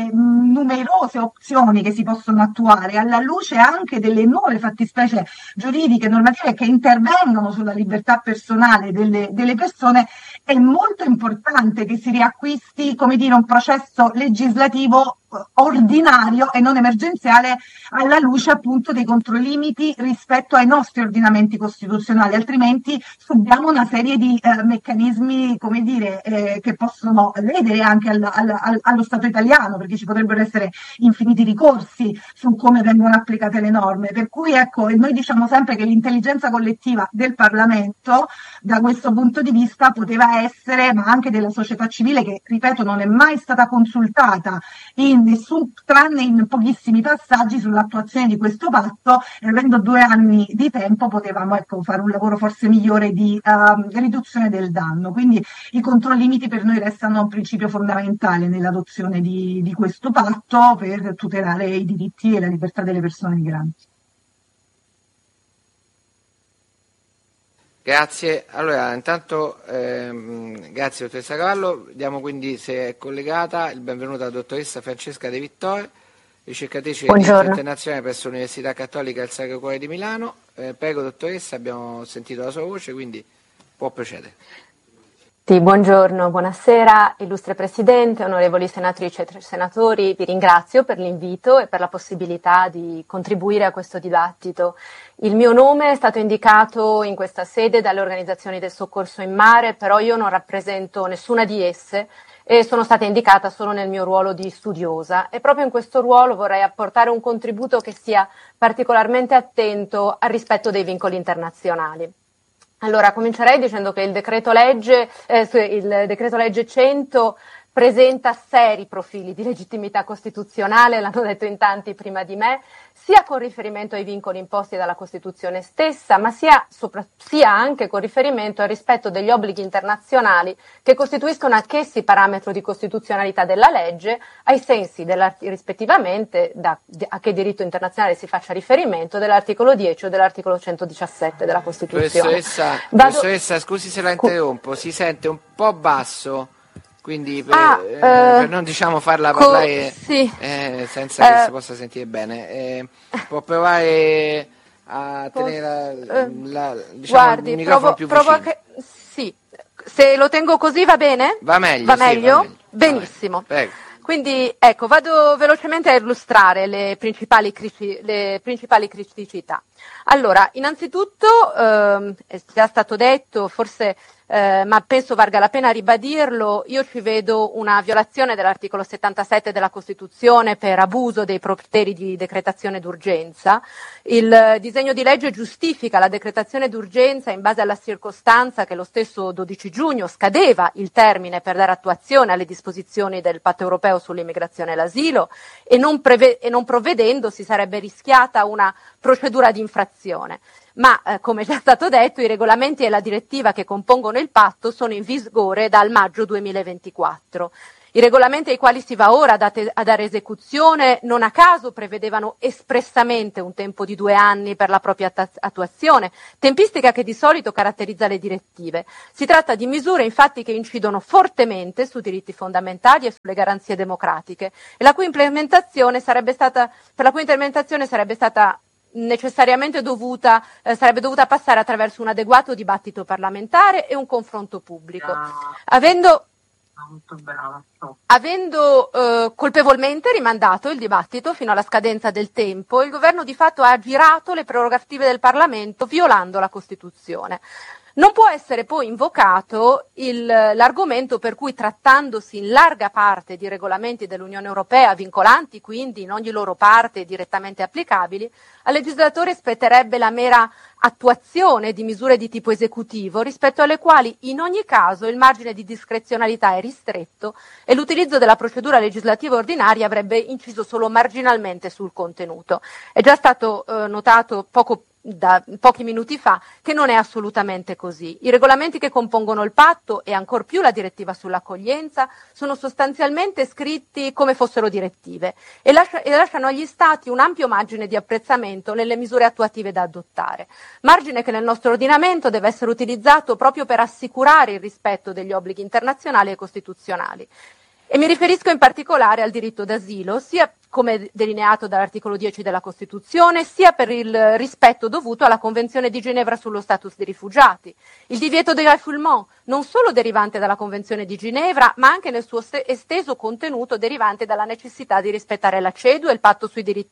numerose opzioni che si possono attuare, alla luce anche delle nuove fattispecie giuridiche, normative che intervengono sulla libertà personale delle persone, è molto importante che si riacquisti, un processo legislativo ordinario e non emergenziale, alla luce appunto dei controlimiti rispetto ai nostri ordinamenti costituzionali, altrimenti subiamo una serie di meccanismi che possono ledere anche allo Stato italiano, perché ci potrebbero essere infiniti ricorsi su come vengono applicate le norme, per cui noi diciamo sempre che l'intelligenza collettiva del Parlamento da questo punto di vista poteva essere, ma anche della società civile, che ripeto non è mai stata consultata tranne in pochissimi passaggi sull'attuazione di questo patto, e avendo 2 anni di tempo potevamo fare un lavoro forse migliore di riduzione del danno. Quindi i controlimiti per noi restano un principio fondamentale nell'adozione di questo patto per tutelare i diritti e la libertà delle persone migranti. Grazie. Allora, intanto grazie dottoressa Cavallo. Diamo quindi, se è collegata, il benvenuto alla dottoressa Francesca De Vittore, ricercatrice di diritto internazionale presso l'Università Cattolica del Sacro Cuore di Milano. Prego dottoressa, abbiamo sentito la sua voce, quindi può procedere. Sì, buongiorno, buonasera, illustre Presidente, onorevoli senatrici e senatori, vi ringrazio per l'invito e per la possibilità di contribuire a questo dibattito. Il mio nome è stato indicato in questa sede dalle organizzazioni del soccorso in mare, però io non rappresento nessuna di esse e sono stata indicata solo nel mio ruolo di studiosa, e proprio in questo ruolo vorrei apportare un contributo che sia particolarmente attento al rispetto dei vincoli internazionali. Allora, comincerei dicendo che il decreto legge 100 presenta seri profili di legittimità costituzionale, l'hanno detto in tanti prima di me, sia con riferimento ai vincoli imposti dalla Costituzione stessa, ma sia anche con riferimento al rispetto degli obblighi internazionali che costituiscono anch'essi parametro di costituzionalità della legge, ai sensi rispettivamente a che diritto internazionale si faccia riferimento, dell'articolo 10 o dell'articolo 117 della Costituzione. Professoressa, scusi se la interrompo, si sente un po' basso. Quindi per non farla parlare senza che si possa sentire bene, può provare a tenere guardi, il microfono più vicino. Sì, se lo tengo così va bene? Va meglio? Va meglio? Sì, Benissimo. Prego. Quindi vado velocemente a illustrare le principali criticità. Allora, innanzitutto è già stato detto, forse ma penso valga la pena ribadirlo, io ci vedo una violazione dell'articolo 77 della Costituzione per abuso dei poteri di decretazione d'urgenza. Il disegno di legge giustifica la decretazione d'urgenza in base alla circostanza che lo stesso 12 giugno scadeva il termine per dare attuazione alle disposizioni del Patto europeo sull'immigrazione e l'asilo e non provvedendo si sarebbe rischiata una procedura di infrazione. Ma come già stato detto, i regolamenti e la direttiva che compongono il patto sono in vigore dal maggio 2024. I regolamenti ai quali si va ora a dare esecuzione non a caso prevedevano espressamente un tempo di 2 anni per la propria attuazione, tempistica che di solito caratterizza le direttive. Si tratta di misure infatti che incidono fortemente su diritti fondamentali e sulle garanzie democratiche e per la cui implementazione sarebbe stata necessariamente sarebbe dovuta passare attraverso un adeguato dibattito parlamentare e un confronto pubblico. Avendo colpevolmente rimandato il dibattito fino alla scadenza del tempo, il governo di fatto ha aggirato le prerogative del Parlamento violando la Costituzione. Non può essere poi invocato l'argomento per cui, trattandosi in larga parte di regolamenti dell'Unione Europea, vincolanti quindi in ogni loro parte direttamente applicabili, al legislatore spetterebbe la mera attuazione di misure di tipo esecutivo, rispetto alle quali in ogni caso il margine di discrezionalità è ristretto e l'utilizzo della procedura legislativa ordinaria avrebbe inciso solo marginalmente sul contenuto. È già stato notato da pochi minuti fa che non è assolutamente così. I regolamenti che compongono il patto e ancor più la direttiva sull'accoglienza sono sostanzialmente scritti come fossero direttive e lasciano agli Stati un ampio margine di apprezzamento nelle misure attuative da adottare, margine che nel nostro ordinamento deve essere utilizzato proprio per assicurare il rispetto degli obblighi internazionali e costituzionali. E mi riferisco in particolare al diritto d'asilo, sia come delineato dall'articolo 10 della Costituzione, sia per il rispetto dovuto alla Convenzione di Ginevra sullo status dei rifugiati. Il divieto di refoulement, non solo derivante dalla Convenzione di Ginevra, ma anche nel suo esteso contenuto derivante dalla necessità di rispettare la CEDU e il patto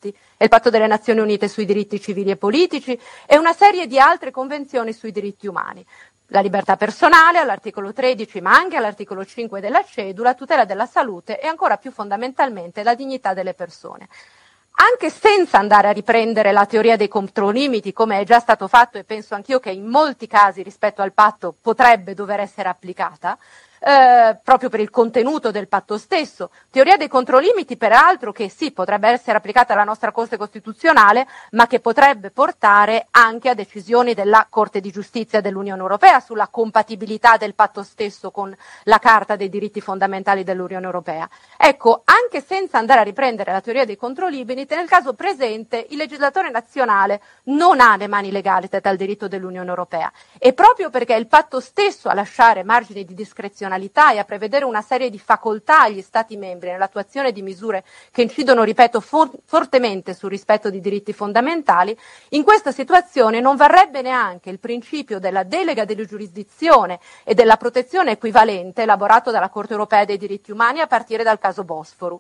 delle Nazioni Unite sui diritti civili e politici e una serie di altre convenzioni sui diritti umani. La libertà personale all'articolo 13, ma anche all'articolo 5 della CEDU, la tutela della salute e ancora più fondamentalmente la dignità delle persone. Anche senza andare a riprendere la teoria dei controlimiti, come è già stato fatto e penso anch'io che in molti casi rispetto al patto potrebbe dover essere applicata, proprio per il contenuto del patto stesso. Teoria dei controlimiti, peraltro, che sì, potrebbe essere applicata alla nostra Corte Costituzionale, ma che potrebbe portare anche a decisioni della Corte di Giustizia dell'Unione Europea sulla compatibilità del patto stesso con la Carta dei diritti fondamentali dell'Unione Europea. Ecco, anche senza andare a riprendere la teoria dei controlimiti, nel caso presente il legislatore nazionale non ha le mani legate dal diritto dell'Unione Europea e proprio perché è il patto stesso a lasciare margini di discrezionalità e a prevedere una serie di facoltà agli Stati membri nell'attuazione di misure che incidono, ripeto, fortemente sul rispetto di diritti fondamentali, in questa situazione non varrebbe neanche il principio della delega della giurisdizione e della protezione equivalente elaborato dalla Corte Europea dei diritti umani a partire dal caso Bosforus.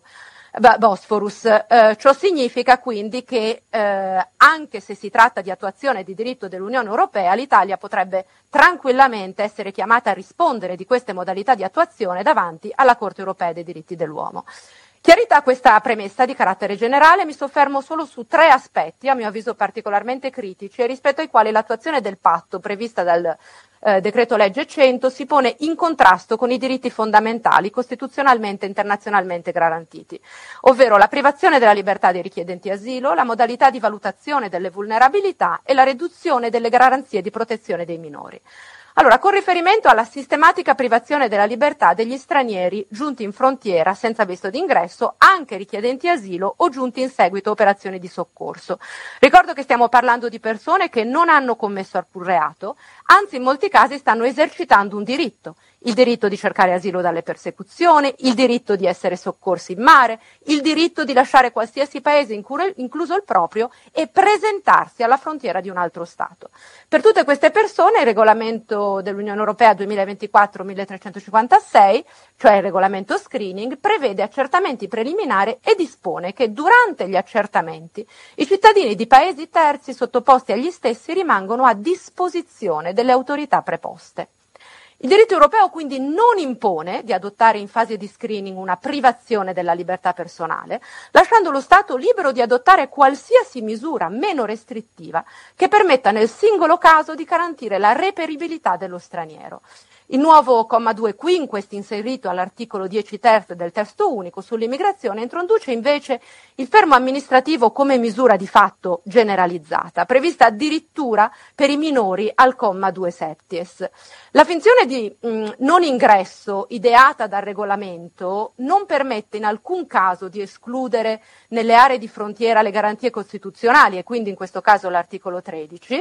Ciò significa quindi che anche se si tratta di attuazione di diritto dell'Unione Europea, l'Italia potrebbe tranquillamente essere chiamata a rispondere di queste modalità di attuazione davanti alla Corte Europea dei diritti dell'uomo. Chiarita questa premessa di carattere generale, mi soffermo solo su 3 aspetti, a mio avviso particolarmente critici, e rispetto ai quali l'attuazione del patto prevista dal decreto legge 100 si pone in contrasto con i diritti fondamentali costituzionalmente e internazionalmente garantiti, ovvero la privazione della libertà dei richiedenti asilo, la modalità di valutazione delle vulnerabilità e la riduzione delle garanzie di protezione dei minori. Allora, con riferimento alla sistematica privazione della libertà degli stranieri giunti in frontiera senza visto d'ingresso, anche richiedenti asilo o giunti in seguito a operazioni di soccorso. Ricordo che stiamo parlando di persone che non hanno commesso alcun reato, anzi in molti casi stanno esercitando un diritto. Il diritto di cercare asilo dalle persecuzioni, il diritto di essere soccorsi in mare, il diritto di lasciare qualsiasi paese, incluso il proprio, e presentarsi alla frontiera di un altro Stato. Per tutte queste persone il regolamento dell'Unione Europea 2024-1356, cioè il regolamento screening, prevede accertamenti preliminari e dispone che durante gli accertamenti i cittadini di paesi terzi sottoposti agli stessi rimangono a disposizione delle autorità preposte. Il diritto europeo quindi non impone di adottare in fase di screening una privazione della libertà personale, lasciando lo Stato libero di adottare qualsiasi misura meno restrittiva che permetta nel singolo caso di garantire la reperibilità dello straniero. Il nuovo comma 2-quinquest inserito all'articolo 10 terzo del testo unico sull'immigrazione introduce invece il fermo amministrativo come misura di fatto generalizzata, prevista addirittura per i minori al comma 2 septies. La finzione di non ingresso ideata dal regolamento non permette in alcun caso di escludere nelle aree di frontiera le garanzie costituzionali, e quindi in questo caso l'articolo 13,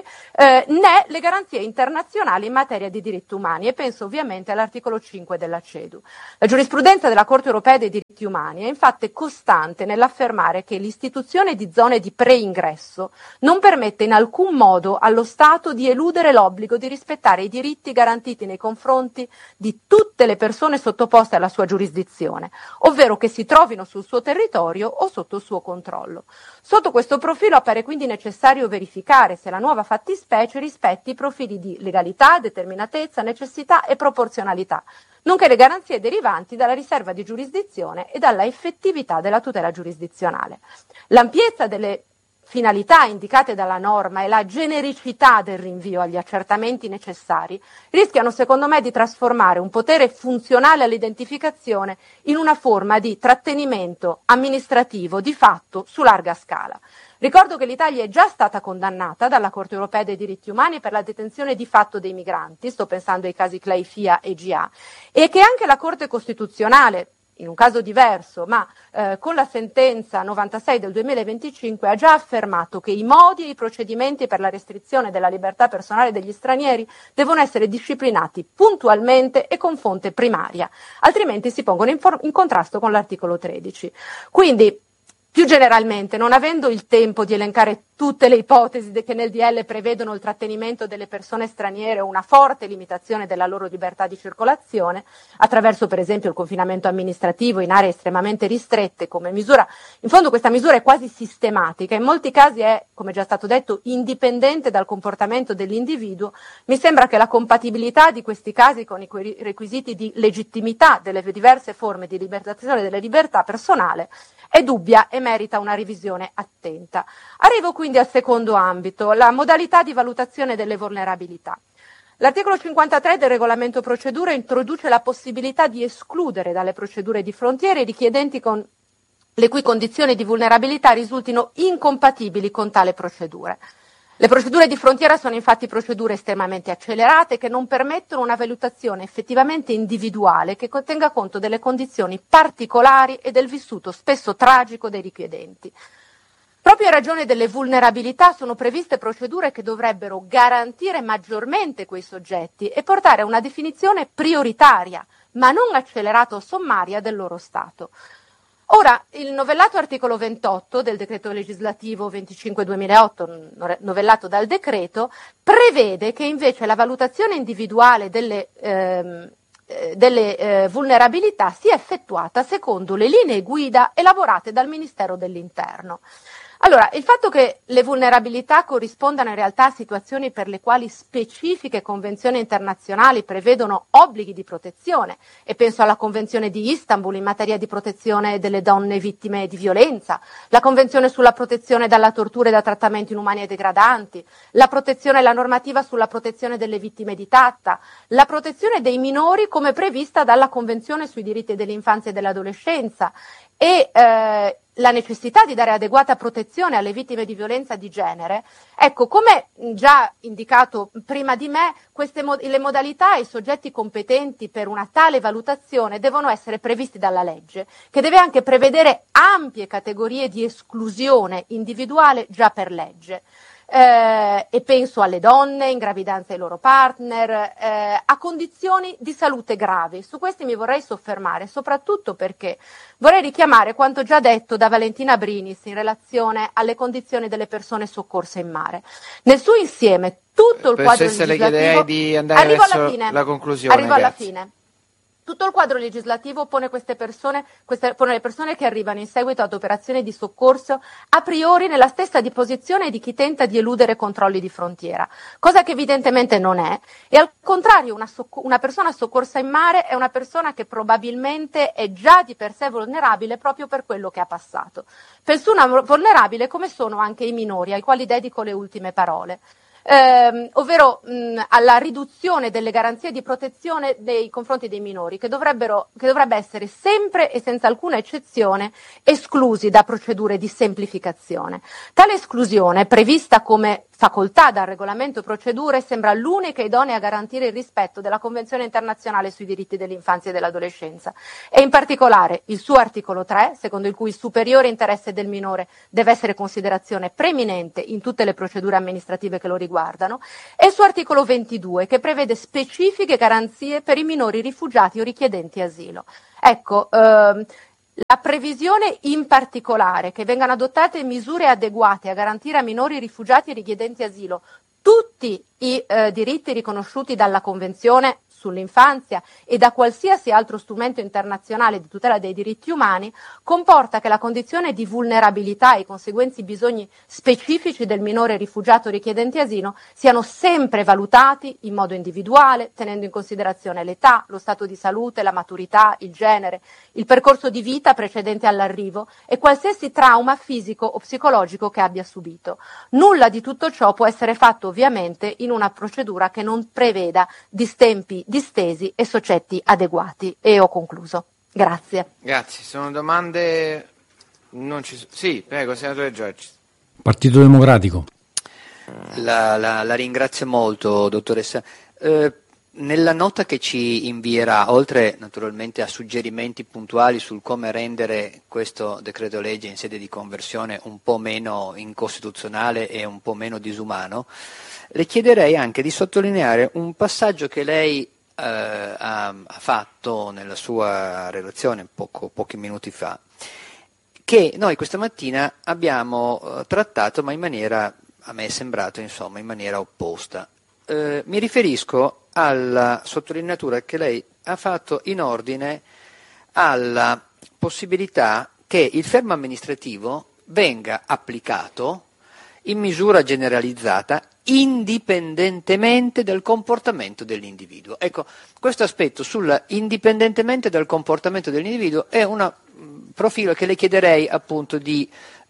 né le garanzie internazionali in materia di diritti umani, e penso ovviamente all'articolo 5 della CEDU. La giurisprudenza della Corte europea dei diritti umani è infatti costante nell'affermare che l'istituzione di zone di preingresso non permette in alcun modo allo Stato di eludere l'obbligo di rispettare i diritti garantiti nei confronti di tutte le persone sottoposte alla sua giurisdizione, ovvero che si trovino sul suo territorio o sotto il suo controllo. Sotto questo profilo appare quindi necessario verificare se la nuova fattispecie rispetti i profili di legalità, determinatezza, necessità e proporzionalità, nonché le garanzie derivanti dalla riserva di giurisdizione e dalla effettività della tutela giurisdizionale. L'ampiezza delle finalità indicate dalla norma e la genericità del rinvio agli accertamenti necessari rischiano, secondo me, di trasformare un potere funzionale all'identificazione in una forma di trattenimento amministrativo di fatto su larga scala. Ricordo che l'Italia è già stata condannata dalla Corte europea dei diritti umani per la detenzione di fatto dei migranti, sto pensando ai casi Clay-Fia e GA, e che anche la Corte Costituzionale, in un caso diverso, ma con la sentenza 96 del 2025, ha già affermato che i modi e i procedimenti per la restrizione della libertà personale degli stranieri devono essere disciplinati puntualmente e con fonte primaria, altrimenti si pongono in contrasto con l'articolo 13. Quindi, più generalmente, non avendo il tempo di elencare tutte le ipotesi che nel DL prevedono il trattenimento delle persone straniere o una forte limitazione della loro libertà di circolazione, attraverso per esempio il confinamento amministrativo in aree estremamente ristrette come misura, in fondo questa misura è quasi sistematica, in molti casi è, come già stato detto, indipendente dal comportamento dell'individuo, mi sembra che la compatibilità di questi casi con i requisiti di legittimità delle diverse forme di libertazione della libertà personale è dubbia e merita una revisione attenta. Arrivo quindi al secondo ambito, la modalità di valutazione delle vulnerabilità. L'articolo 53 del regolamento procedure introduce la possibilità di escludere dalle procedure di frontiera i richiedenti con le cui condizioni di vulnerabilità risultino incompatibili con tale procedure. Le procedure di frontiera sono infatti procedure estremamente accelerate che non permettono una valutazione effettivamente individuale che tenga conto delle condizioni particolari e del vissuto spesso tragico dei richiedenti. Proprio in ragione delle vulnerabilità sono previste procedure che dovrebbero garantire maggiormente quei soggetti e portare a una definizione prioritaria, ma non accelerata o sommaria del loro stato. Ora, il novellato articolo 28 del decreto legislativo 25/2008, novellato dal decreto, prevede che invece la valutazione individuale delle vulnerabilità sia effettuata secondo le linee guida elaborate dal Ministero dell'Interno. Allora, il fatto che le vulnerabilità corrispondano in realtà a situazioni per le quali specifiche convenzioni internazionali prevedono obblighi di protezione, e penso alla Convenzione di Istanbul in materia di protezione delle donne vittime di violenza, la Convenzione sulla protezione dalla tortura e da trattamenti inumani e degradanti, la protezione e la normativa sulla protezione delle vittime di tratta, la protezione dei minori come prevista dalla Convenzione sui diritti dell'infanzia e dell'adolescenza e la necessità di dare adeguata protezione alle vittime di violenza di genere, ecco, come già indicato prima di me, le modalità e i soggetti competenti per una tale valutazione devono essere previsti dalla legge, che deve anche prevedere ampie categorie di esclusione individuale già per legge. E penso alle donne in gravidanza ai loro partner, a condizioni di salute gravi. Su questi mi vorrei soffermare, soprattutto perché vorrei richiamare quanto già detto da Valentina Brinis in relazione alle condizioni delle persone soccorse in mare. Nel suo insieme, tutto il quadro legislativo... le chiederei di andare verso la conclusione. Arrivo alla fine. Tutto il quadro legislativo pone pone le persone che arrivano in seguito ad operazioni di soccorso a priori nella stessa disposizione di chi tenta di eludere controlli di frontiera, cosa che evidentemente non è, e al contrario una persona soccorsa in mare è una persona che probabilmente è già di per sé vulnerabile proprio per quello che ha passato. Persona vulnerabile come sono anche i minori, ai quali dedico le ultime parole. Ovvero alla riduzione delle garanzie di protezione nei confronti dei minori che dovrebbe essere sempre e senza alcuna eccezione esclusi da procedure di semplificazione. Tale esclusione, prevista come facoltà dal regolamento procedure, sembra l'unica idonea a garantire il rispetto della Convenzione internazionale sui diritti dell'infanzia e dell'adolescenza e in particolare il suo articolo 3, secondo il cui il superiore interesse del minore deve essere considerazione preminente in tutte le procedure amministrative che lo riguardano, e il suo articolo 22 che prevede specifiche garanzie per i minori rifugiati o richiedenti asilo. Ecco, la previsione in particolare che vengano adottate misure adeguate a garantire a minori rifugiati e richiedenti asilo tutti i diritti riconosciuti dalla Convenzione sull'infanzia e da qualsiasi altro strumento internazionale di tutela dei diritti umani, comporta che la condizione di vulnerabilità e i conseguenti bisogni specifici del minore rifugiato richiedente asilo siano sempre valutati in modo individuale, tenendo in considerazione l'età, lo stato di salute, la maturità, il genere, il percorso di vita precedente all'arrivo e qualsiasi trauma fisico o psicologico che abbia subito. Nulla di tutto ciò può essere fatto ovviamente in una procedura che non preveda distempi distesi e soggetti adeguati. E ho concluso. Grazie. Grazie. Sono domande? Sì, prego, senatore Giorgi. Partito Democratico. La ringrazio molto, dottoressa. Nella nota che ci invierà, oltre naturalmente a suggerimenti puntuali sul come rendere questo decreto legge in sede di conversione un po' meno incostituzionale e un po' meno disumano, le chiederei anche di sottolineare un passaggio che lei ha fatto nella sua relazione pochi minuti fa, che noi questa mattina abbiamo trattato, ma in maniera, a me è sembrato, insomma, in maniera opposta. Mi riferisco alla sottolineatura che lei ha fatto in ordine alla possibilità che il fermo amministrativo venga applicato in misura generalizzata indipendentemente dal comportamento dell'individuo. Ecco, questo aspetto indipendentemente dal comportamento dell'individuo è un profilo che le chiederei appunto di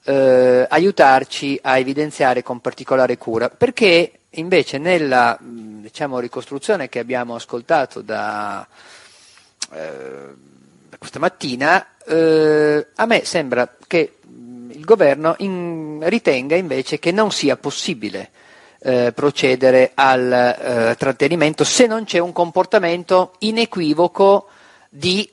aiutarci a evidenziare con particolare cura, perché invece nella ricostruzione che abbiamo ascoltato da questa mattina, a me sembra che il governo ritenga invece che non sia possibile procedere al trattenimento se non c'è un comportamento inequivoco di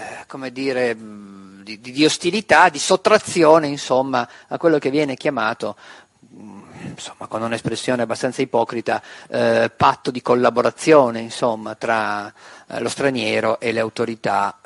ostilità, di sottrazione, insomma, a quello che viene chiamato, insomma, con un'espressione abbastanza ipocrita, patto di collaborazione, insomma, tra lo straniero e le autorità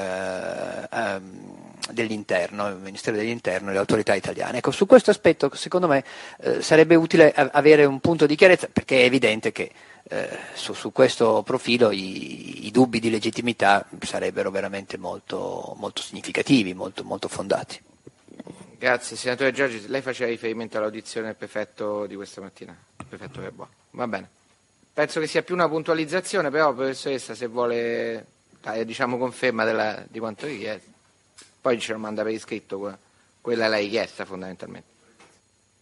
dell'interno, il Ministero dell'Interno e le autorità italiane. Ecco, su questo aspetto, secondo me, sarebbe utile avere un punto di chiarezza, perché è evidente che su questo profilo i dubbi di legittimità sarebbero veramente molto, molto significativi, molto, molto fondati. Grazie. Senatore Giorgi, lei faceva riferimento all'audizione del prefetto di questa mattina, il prefetto Verboa. Va bene. Penso che sia più una puntualizzazione, però, professoressa, se vuole conferma di quanto richiesto. Poi ce lo manda per iscritto, quella è la richiesta fondamentalmente.